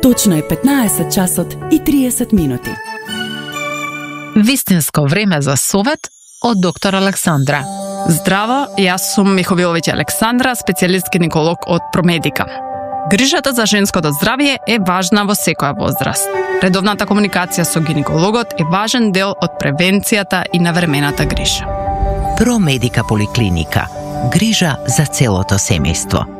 Точно е 15 часот и 30 минути. Вистинско време за совет од доктор Александра. Здраво, јас сум Миховиловиќ Александра, специјалист гинеколог од Промедика. Грижата за женското здравје е важна во секоја возраст. Редовната комуникација со гинекологот е важен дел од превенцијата и навремената грижа. Промедика поликлиника. Грижа за целото семејство.